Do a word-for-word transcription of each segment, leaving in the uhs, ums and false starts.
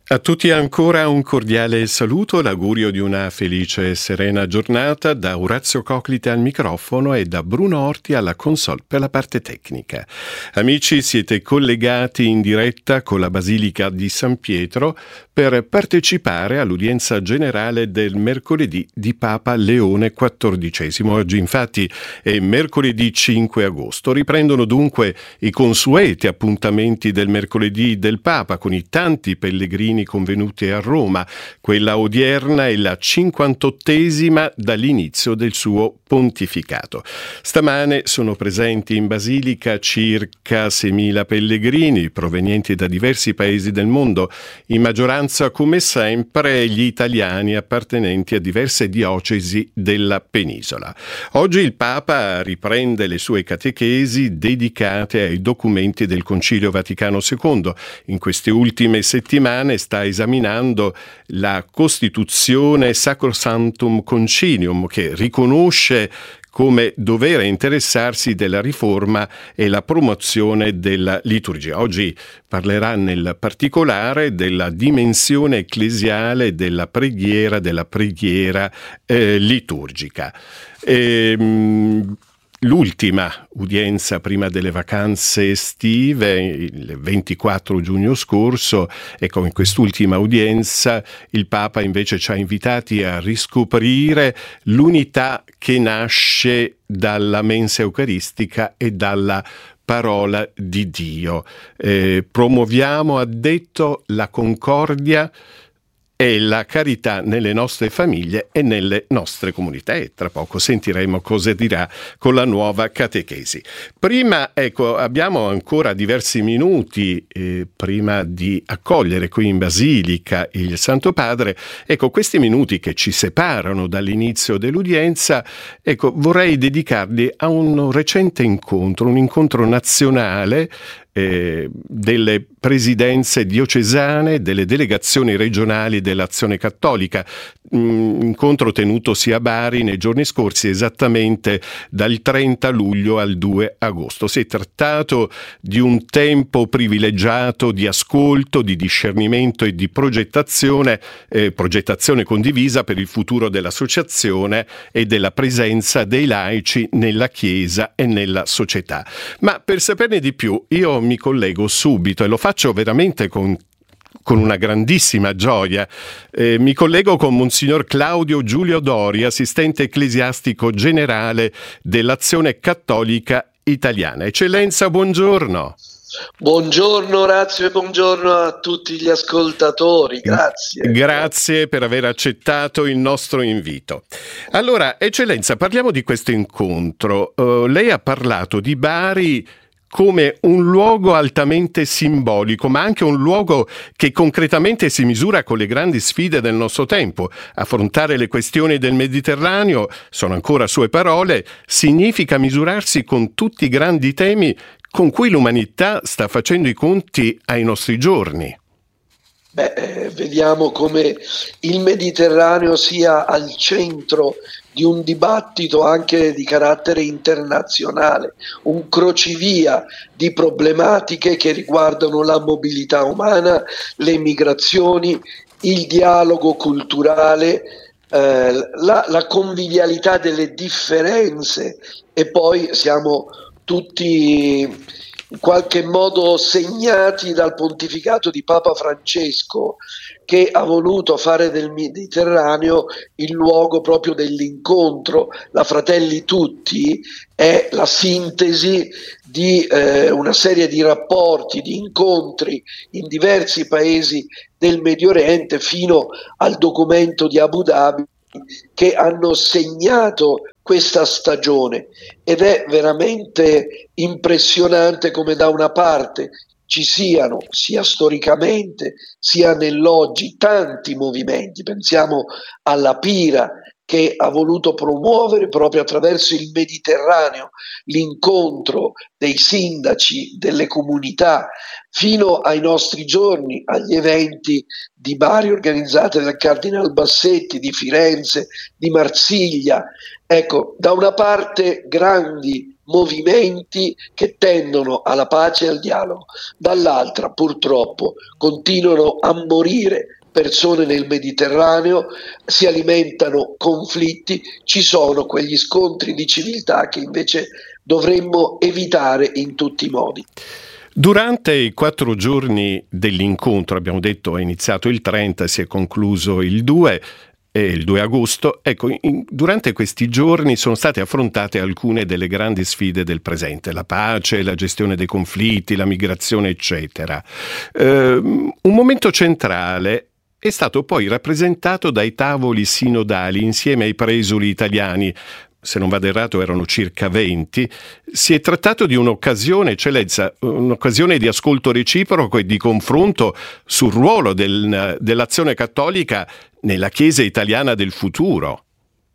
A tutti ancora un cordiale saluto, l'augurio di una felice e serena giornata da Orazio Coclite al microfono e da Bruno Orti alla console per la parte tecnica. Amici, siete collegati in diretta con la Basilica di San Pietro per partecipare all'udienza generale del mercoledì di Papa Leone quattordicesimo. Oggi infatti è mercoledì cinque agosto. Riprendono dunque i consueti appuntamenti del mercoledì del Papa con i tanti pellegrini convenuti a Roma. Quella odierna è la cinquantottesima dall'inizio del suo pontificato. Stamane sono presenti in Basilica circa seimila pellegrini provenienti da diversi paesi del mondo, in maggioranza come sempre gli italiani appartenenti a diverse diocesi della penisola. Oggi il Papa riprende le sue catechesi dedicate ai documenti del Concilio Vaticano secondo. In queste ultime settimane sta esaminando la Costituzione Sacrosanctum Concilium, che riconosce come dovere interessarsi della riforma e la promozione della liturgia. Oggi parlerà nel particolare della dimensione ecclesiale della preghiera, della preghiera eh, liturgica. Ehm, L'ultima udienza prima delle vacanze estive, il ventiquattro giugno scorso, ecco, in quest'ultima udienza il Papa invece ci ha invitati a riscoprire l'unità che nasce dalla mensa eucaristica e dalla parola di Dio. Eh, promuoviamo, ha detto, la concordia e la carità nelle nostre famiglie e nelle nostre comunità, e tra poco sentiremo cosa dirà con la nuova catechesi. Prima, ecco, abbiamo ancora diversi minuti eh, prima di accogliere qui in Basilica il Santo Padre. Ecco, questi minuti che ci separano dall'inizio dell'udienza, ecco, vorrei dedicarli a un recente incontro, un incontro nazionale Eh, delle presidenze diocesane, delle delegazioni regionali dell'Azione Cattolica, un incontro tenutosi a Bari nei giorni scorsi, esattamente dal trenta luglio al due agosto. Si è trattato di un tempo privilegiato di ascolto, di discernimento e di progettazione, eh, progettazione condivisa per il futuro dell'associazione e della presenza dei laici nella Chiesa e nella società. Ma per saperne di più, io mi collego subito e lo faccio veramente con con una grandissima gioia. Eh, mi collego con Monsignor Claudio Giulio Dori, assistente ecclesiastico generale dell'Azione Cattolica Italiana. Eccellenza, buongiorno. Buongiorno Orazio e buongiorno a tutti gli ascoltatori, grazie. Grazie per aver accettato il nostro invito. Allora, Eccellenza, parliamo di questo incontro. Uh, lei ha parlato di Bari come un luogo altamente simbolico, ma anche un luogo che concretamente si misura con le grandi sfide del nostro tempo. Affrontare le questioni del Mediterraneo, sono ancora sue parole, significa misurarsi con tutti i grandi temi con cui l'umanità sta facendo i conti ai nostri giorni. Beh, eh, vediamo come il Mediterraneo sia al centro di un dibattito anche di carattere internazionale, un crocevia di problematiche che riguardano la mobilità umana, le migrazioni, il dialogo culturale, eh, la, la convivialità delle differenze, e poi siamo tutti in qualche modo segnati dal pontificato di Papa Francesco, che ha voluto fare del Mediterraneo il luogo proprio dell'incontro. La Fratelli Tutti è la sintesi di eh, una serie di rapporti, di incontri in diversi paesi del Medio Oriente fino al documento di Abu Dhabi, che hanno segnato questa stagione, ed è veramente impressionante come da una parte ci siano, sia storicamente sia nell'oggi, tanti movimenti. Pensiamo alla Pira, che ha voluto promuovere proprio attraverso il Mediterraneo l'incontro dei sindaci, delle comunità, fino ai nostri giorni, agli eventi di Bari organizzati dal Cardinal Bassetti, di Firenze, di Marsiglia. Ecco, da una parte grandi movimenti che tendono alla pace e al dialogo. Dall'altra, purtroppo, continuano a morire persone nel Mediterraneo, si alimentano conflitti, ci sono quegli scontri di civiltà che invece dovremmo evitare in tutti i modi. Durante i quattro giorni dell'incontro, abbiamo detto è iniziato il trenta, si è concluso il due, e il due agosto, ecco, in, durante questi giorni sono state affrontate alcune delle grandi sfide del presente, la pace, la gestione dei conflitti, la migrazione, eccetera. Ehm, un momento centrale è stato poi rappresentato dai tavoli sinodali insieme ai presuli italiani. Se non vado errato erano circa venti, si è trattato di un'occasione, eccellenza, un'occasione di ascolto reciproco e di confronto sul ruolo del, dell'azione cattolica nella Chiesa italiana del futuro.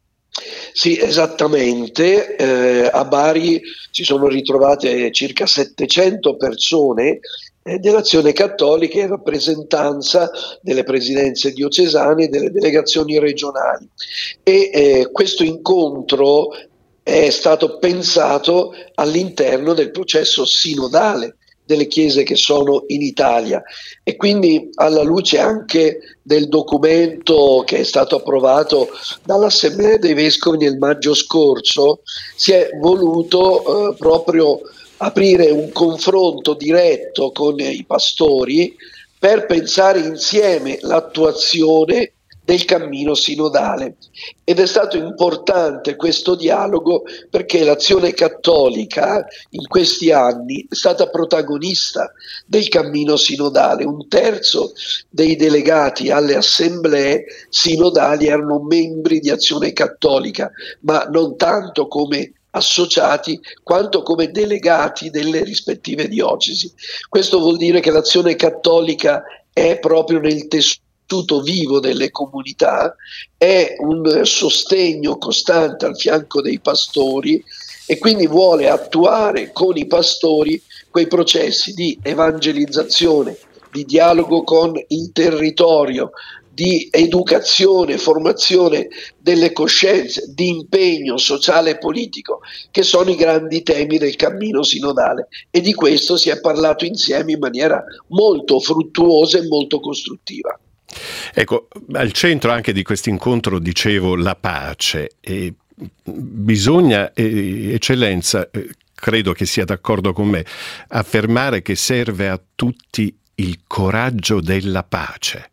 Sì, esattamente. Eh, a Bari si sono ritrovate circa settecento persone eh, dell'Azione Cattolica in rappresentanza delle presidenze diocesane e delle delegazioni regionali. E eh, questo incontro è stato pensato all'interno del processo sinodale delle chiese che sono in Italia, e quindi alla luce anche del documento che è stato approvato dall'Assemblea dei Vescovi nel maggio scorso, si è voluto eh, proprio aprire un confronto diretto con i pastori per pensare insieme l'attuazione del cammino sinodale. Ed è stato importante questo dialogo perché l'Azione Cattolica in questi anni è stata protagonista del cammino sinodale. Un terzo dei delegati alle assemblee sinodali erano membri di Azione Cattolica, ma non tanto come associati quanto come delegati delle rispettive diocesi. Questo vuol dire che l'Azione Cattolica è proprio nel tessuto vivo delle comunità, è un sostegno costante al fianco dei pastori e quindi vuole attuare con i pastori quei processi di evangelizzazione, di dialogo con il territorio, di educazione, formazione delle coscienze, di impegno sociale e politico, che sono i grandi temi del cammino sinodale, e di questo si è parlato insieme in maniera molto fruttuosa e molto costruttiva. Ecco, al centro anche di questo incontro, dicevo, la pace. E bisogna, eh, eccellenza, eh, credo che sia d'accordo con me, affermare che serve a tutti il coraggio della pace.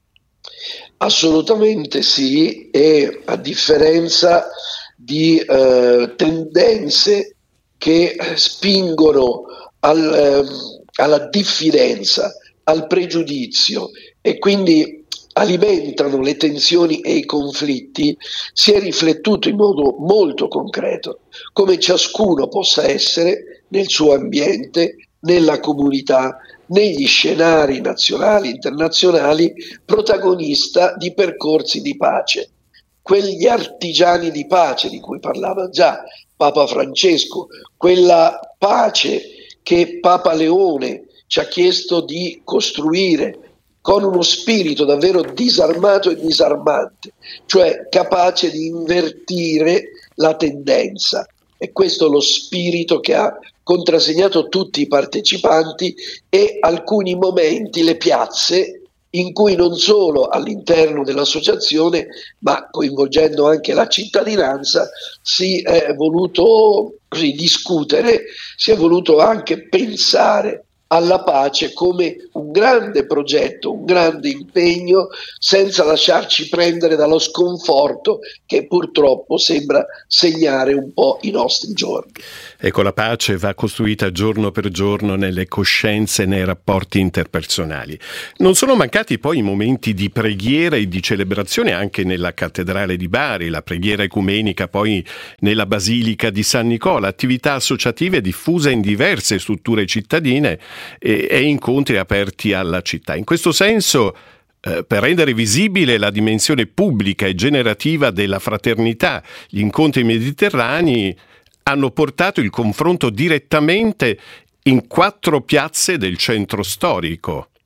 Assolutamente sì, e a differenza di eh, tendenze che spingono al, eh, alla diffidenza, al pregiudizio e quindi alimentano le tensioni e i conflitti, si è riflettuto in modo molto concreto come ciascuno possa essere nel suo ambiente, nella comunità, negli scenari nazionali e internazionali, protagonista di percorsi di pace. Quegli artigiani di pace di cui parlava già Papa Francesco, quella pace che Papa Leone ci ha chiesto di costruire con uno spirito davvero disarmato e disarmante, cioè capace di invertire la tendenza. E questo è lo spirito che ha contrassegnato tutti i partecipanti e alcuni momenti le piazze in cui non solo all'interno dell'associazione ma coinvolgendo anche la cittadinanza si è voluto così discutere, si è voluto anche pensare alla pace come un grande progetto, un grande impegno, senza lasciarci prendere dallo sconforto che purtroppo sembra segnare un po' i nostri giorni. Ecco, la pace va costruita giorno per giorno nelle coscienze e nei rapporti interpersonali. Non sono mancati poi i momenti di preghiera e di celebrazione anche nella cattedrale di Bari, la preghiera ecumenica poi nella Basilica di San Nicola, attività associative diffuse in diverse strutture cittadine e, e incontri aperti alla città. In questo senso, eh, per rendere visibile la dimensione pubblica e generativa della fraternità, gli incontri mediterranei hanno portato il confronto direttamente in quattro piazze del centro storico.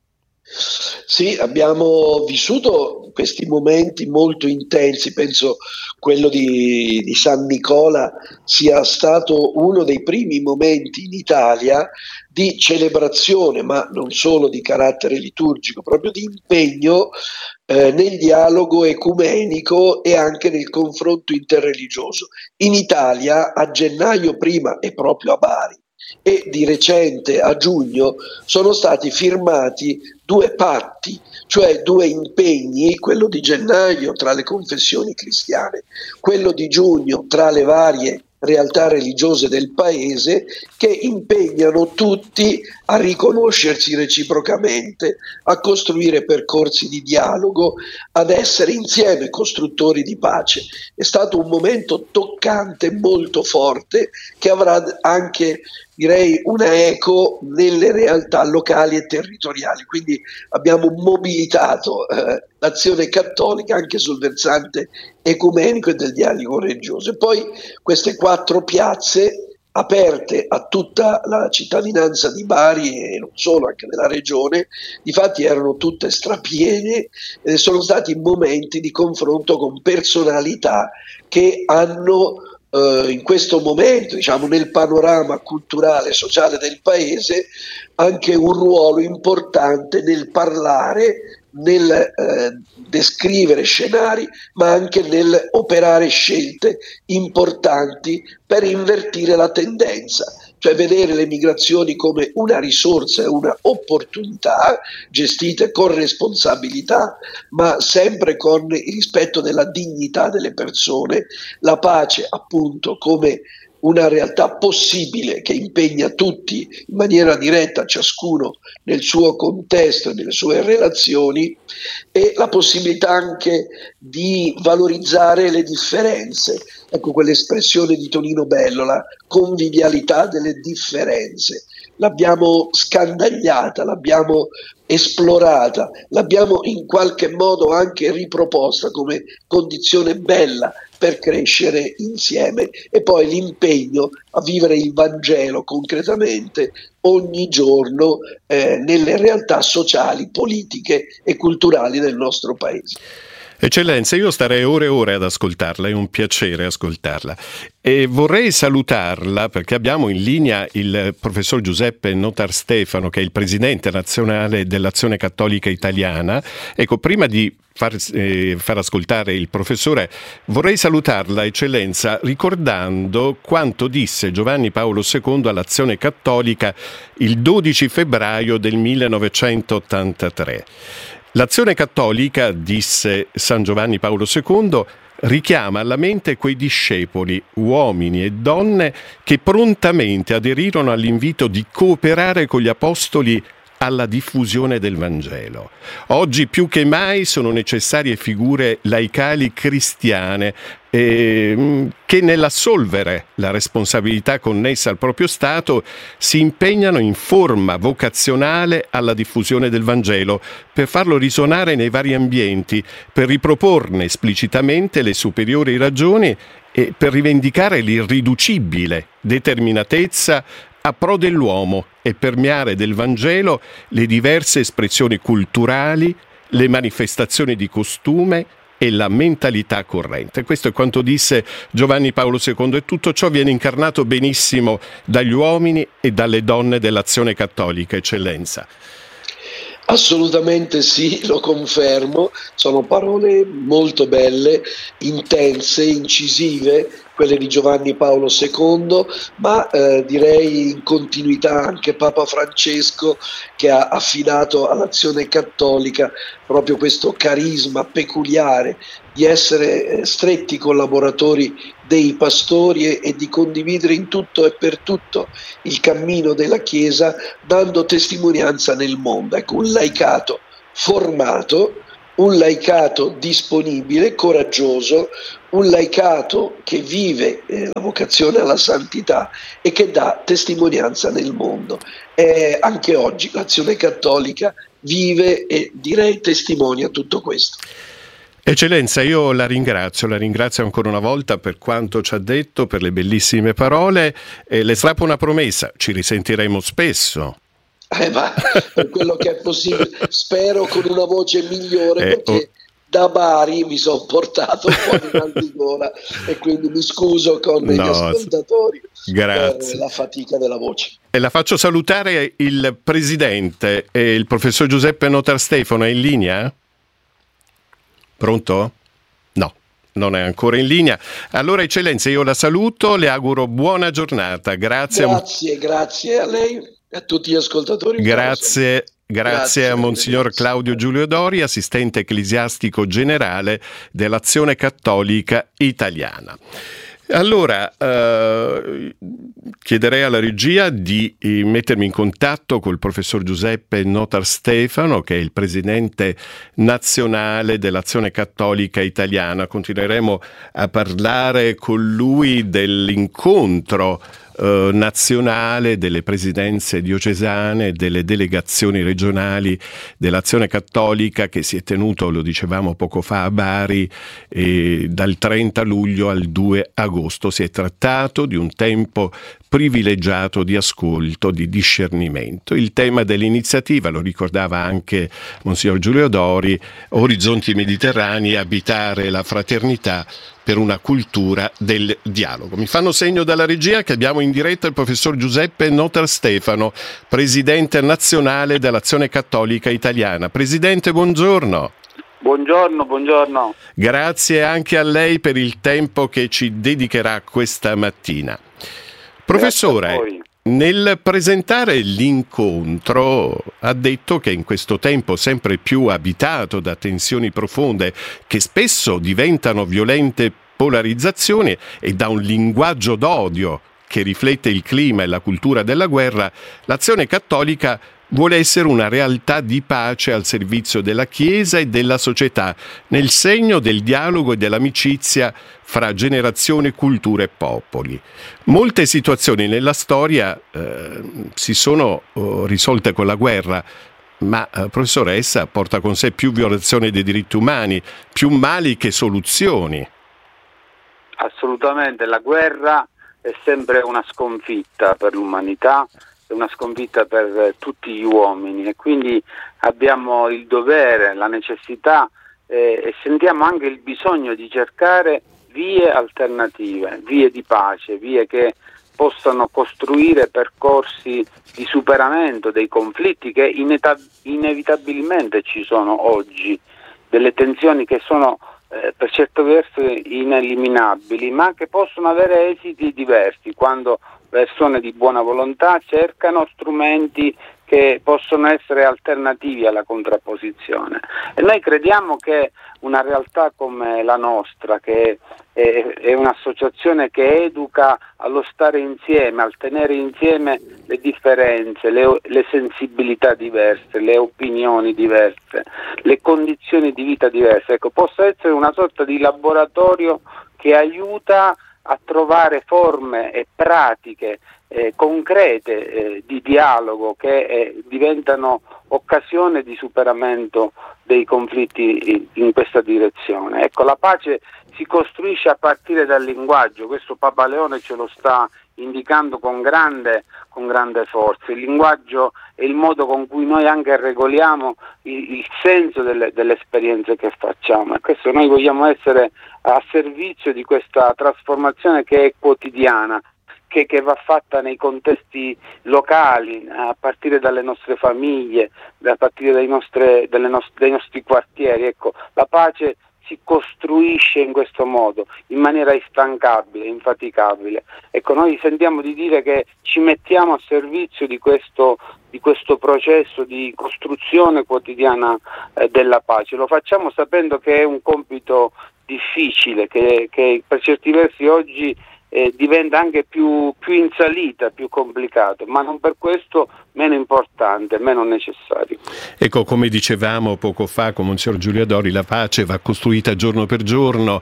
Sì, abbiamo vissuto questi momenti molto intensi, penso quello di, di San Nicola sia stato uno dei primi momenti in Italia di celebrazione, ma non solo di carattere liturgico, proprio di impegno eh, nel dialogo ecumenico e anche nel confronto interreligioso. In Italia a gennaio prima e proprio a Bari e di recente a giugno sono stati firmati due patti, cioè due impegni, quello di gennaio tra le confessioni cristiane, quello di giugno tra le varie realtà religiose del paese, che impegnano tutti a riconoscersi reciprocamente, a costruire percorsi di dialogo, ad essere insieme costruttori di pace. È stato un momento toccante, molto forte, che avrà anche, direi, una eco nelle realtà locali e territoriali. Quindi abbiamo mobilitato eh, l'azione cattolica anche sul versante ecumenico e del dialogo religioso. E poi queste quattro piazze aperte a tutta la cittadinanza di Bari e non solo, anche della regione, difatti erano tutte strapiene e sono stati momenti di confronto con personalità che hanno eh, in questo momento, diciamo, nel panorama culturale e sociale del paese, anche un ruolo importante nel parlare, nel eh, descrivere scenari, ma anche nel operare scelte importanti per invertire la tendenza, cioè vedere le migrazioni come una risorsa e una opportunità gestite con responsabilità, ma sempre con il rispetto della dignità delle persone, la pace appunto come una realtà possibile che impegna tutti in maniera diretta, ciascuno nel suo contesto e nelle sue relazioni, e la possibilità anche di valorizzare le differenze. Ecco quell'espressione di Tonino Bello, la convivialità delle differenze. L'abbiamo scandagliata, l'abbiamo esplorata, l'abbiamo in qualche modo anche riproposta come condizione bella per crescere insieme, e poi l'impegno a vivere il Vangelo concretamente ogni giorno eh, nelle realtà sociali, politiche e culturali del nostro paese. Eccellenza, io starei ore e ore ad ascoltarla, è un piacere ascoltarla. E vorrei salutarla perché abbiamo in linea il professor Giuseppe Notar Stefano, che è il presidente nazionale dell'Azione Cattolica Italiana. Ecco, prima di far, eh, far ascoltare il professore, vorrei salutarla, Eccellenza, ricordando quanto disse Giovanni Paolo secondo all'Azione Cattolica il dodici febbraio del millenovecentottantatré. L'Azione Cattolica, disse San Giovanni Paolo secondo, richiama alla mente quei discepoli, uomini e donne, che prontamente aderirono all'invito di cooperare con gli apostoli alla diffusione del Vangelo. Oggi più che mai sono necessarie figure laicali cristiane eh, che nell'assolvere la responsabilità connessa al proprio Stato si impegnano in forma vocazionale alla diffusione del Vangelo per farlo risuonare nei vari ambienti, per riproporne esplicitamente le superiori ragioni e per rivendicare l'irriducibile determinatezza a pro dell'uomo e permeare del Vangelo le diverse espressioni culturali, le manifestazioni di costume e la mentalità corrente. Questo è quanto disse Giovanni Paolo secondo, e tutto ciò viene incarnato benissimo dagli uomini e dalle donne dell'Azione Cattolica, Eccellenza. Assolutamente sì, lo confermo, sono parole molto belle, intense, incisive, quelle di Giovanni Paolo secondo, ma eh, direi in continuità anche Papa Francesco, che ha affidato all'Azione Cattolica proprio questo carisma peculiare di essere eh, stretti collaboratori dei pastori e, e di condividere in tutto e per tutto il cammino della Chiesa, dando testimonianza nel mondo. Ecco, un laicato formato, un laicato disponibile, coraggioso, un laicato che vive eh, la vocazione alla santità e che dà testimonianza nel mondo. Eh, anche oggi l'Azione Cattolica vive e direi testimonia tutto questo. Eccellenza, io la ringrazio, la ringrazio ancora una volta per quanto ci ha detto, per le bellissime parole, e le strappo una promessa: ci risentiremo spesso. Eh, ma per quello che è possibile, spero con una voce migliore, eh, perché oh. da Bari mi sono portato un po' di mal di gola e quindi mi scuso con no, gli ascoltatori grazie. per la fatica della voce. E la faccio salutare il presidente, eh, il professor Giuseppe Notarstefano. È in linea? Pronto? No, non è ancora in linea. Allora, eccellenza, io la saluto, le auguro buona giornata. Grazie. Grazie, grazie a lei e a tutti gli ascoltatori. Grazie. Grazie, Grazie a Monsignor Claudio Giulio Dori, assistente ecclesiastico generale dell'Azione Cattolica Italiana. Allora, eh, chiederei alla regia di mettermi in contatto col professor Giuseppe Notarstefano, che è il presidente nazionale dell'Azione Cattolica Italiana. Continueremo a parlare con lui dell'incontro eh, nazionale delle presidenze diocesane, delle delegazioni regionali dell'Azione Cattolica, che si è tenuto, lo dicevamo poco fa, a Bari eh, dal trenta luglio al due agosto. Si è trattato di un tempo privilegiato di ascolto, di discernimento. Il tema dell'iniziativa, lo ricordava anche Monsignor Giulio Dori, Orizzonti Mediterranei, abitare la fraternità per una cultura del dialogo. Mi fanno segno dalla regia che abbiamo in diretta il professor Giuseppe Notarstefano, presidente nazionale dell'Azione Cattolica Italiana. Presidente, buongiorno. Buongiorno, buongiorno. Grazie anche a lei per il tempo che ci dedicherà questa mattina. Professore, nel presentare l'incontro ha detto che in questo tempo sempre più abitato da tensioni profonde che spesso diventano violente polarizzazioni e da un linguaggio d'odio che riflette il clima e la cultura della guerra, l'Azione Cattolica vuole essere una realtà di pace al servizio della Chiesa e della società, nel segno del dialogo e dell'amicizia fra generazioni, culture e popoli. Molte situazioni nella storia eh, si sono oh, risolte con la guerra, ma eh, professoressa, porta con sé più violazioni dei diritti umani, più mali che soluzioni. Assolutamente, la guerra è sempre una sconfitta per l'umanità, è una sconfitta per tutti gli uomini e quindi abbiamo il dovere, la necessità eh, e sentiamo anche il bisogno di cercare vie alternative, vie di pace, vie che possano costruire percorsi di superamento dei conflitti che ineta- inevitabilmente ci sono oggi, delle tensioni che sono eh, per certo verso ineliminabili, ma che possono avere esiti diversi quando persone di buona volontà cercano strumenti che possono essere alternativi alla contrapposizione. E noi crediamo che una realtà come la nostra, che è, è un'associazione che educa allo stare insieme, al tenere insieme le differenze, le, le sensibilità diverse, le opinioni diverse, le condizioni di vita diverse, ecco, possa essere una sorta di laboratorio che aiuta a trovare forme e pratiche eh, concrete eh, di dialogo che eh, diventano occasione di superamento dei conflitti in, in questa direzione. Ecco, la pace si costruisce a partire dal linguaggio, questo Papa Leone ce lo sta indicando con grande, con grande forza. Il linguaggio è il modo con cui noi anche regoliamo il, il senso delle, delle esperienze che facciamo, e questo noi vogliamo essere a servizio di questa trasformazione che è quotidiana, che, che va fatta nei contesti locali, a partire dalle nostre famiglie, a partire dai, nostre, delle nost- dai nostri quartieri. Ecco, la pace si costruisce in questo modo, in maniera instancabile, infaticabile. Ecco, noi sentiamo di dire che ci mettiamo a servizio di questo, di questo processo di costruzione quotidiana eh, della pace. Lo facciamo sapendo che è un compito difficile, che, che per certi versi oggi eh, diventa anche più, più in salita, più complicato, ma non per questo meno importante, meno necessario. Ecco, come dicevamo poco fa con Monsignor Giulio Dori, la pace va costruita giorno per giorno,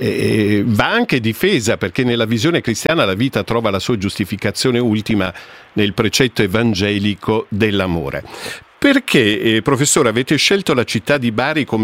e va anche difesa, perché nella visione cristiana la vita trova la sua giustificazione ultima nel precetto evangelico dell'amore. Perché, eh, professore, avete scelto la città di Bari come